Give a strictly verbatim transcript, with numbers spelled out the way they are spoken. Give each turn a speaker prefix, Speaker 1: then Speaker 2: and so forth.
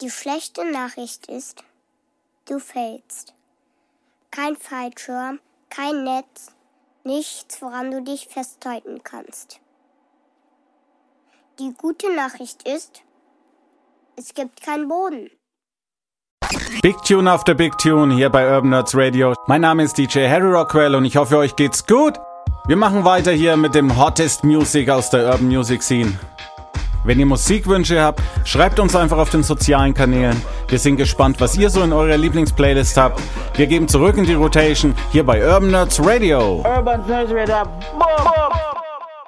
Speaker 1: Die schlechte Nachricht ist, du fällst. Kein Fallschirm, kein Netz, nichts, woran du dich festhalten kannst. Die gute Nachricht ist, es gibt keinen Boden.
Speaker 2: Big Tune auf der Big Tune hier bei Urban Nerds Radio. Mein Name ist D J Harry Rockwell und ich hoffe, euch geht's gut. Wir machen weiter hier mit dem Hottest Music aus der Urban Music Scene. Wenn ihr Musikwünsche habt, schreibt uns einfach auf den sozialen Kanälen. Wir sind gespannt, was ihr so in eurer Lieblingsplaylist habt. Wir geben zurück in die Rotation hier bei Urban Nerds Radio.
Speaker 3: Urban Nerds Radio. Boom, boom.